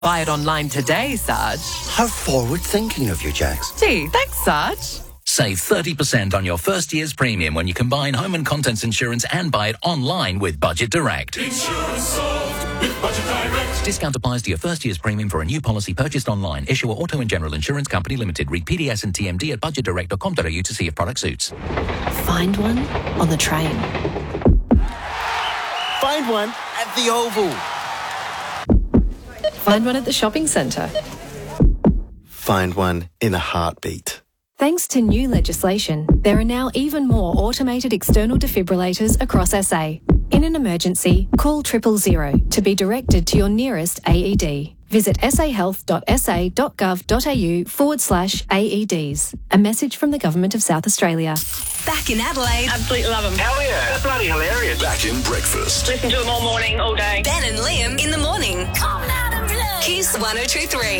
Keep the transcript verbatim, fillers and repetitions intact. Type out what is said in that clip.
Buy it online today, Sarge. How forward-thinking of you, Jax. Gee, thanks, Sarge. Save thirty percent on your first year's premium when you combine home and contents insurance and buy it online with Budget Direct. Insurance solved with Budget Direct. Discount applies to your first year's premium for a new policy purchased online. Issuer Auto and General Insurance Company Limited. Read P D S and T M D at budget direct dot com dot a u to see if product suits. Find one on the train. Find one at the Oval. Find one at the shopping centre. Find one in a heartbeat. Thanks to new legislation, there are now even more automated external defibrillators across S A. In an emergency, call triple zero to be directed to your nearest A E D. Visit sahealth.sa.gov.au forward slash AEDs. A message from the Government of South Australia. Back in Adelaide. Absolutely love them. Hell yeah. They're bloody hilarious. Back in breakfast. Listen to them all morning, all day. Ben and Liam in the morning. Come out and play. Kiss one oh two three.